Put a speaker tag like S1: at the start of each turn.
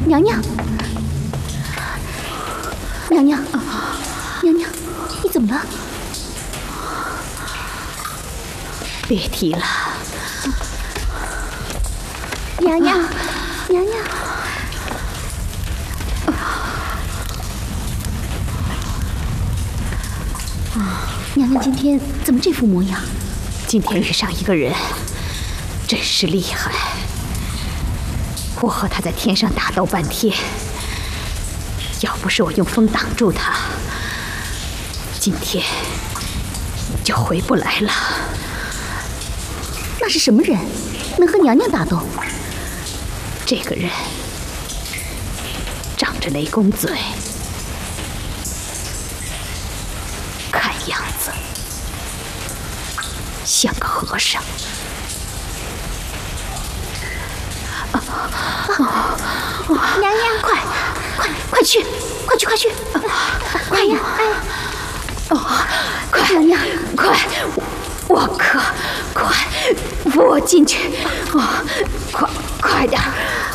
S1: 娘娘，娘娘，娘娘，你怎么了？
S2: 别提了。
S1: 娘娘，娘娘。娘娘今天怎么这副模样？
S2: 今天遇上一个人，真是厉害。我和他在天上打斗半天，要不是我用风挡住他，今天就回不来了。
S1: 那是什么人，能和娘娘打斗？
S2: 这个人长着雷公嘴，看样子像个和尚。
S1: 娘娘，快去，快呀！
S2: 快，
S1: 娘娘，
S2: 快，我可快，扶我进去！快点！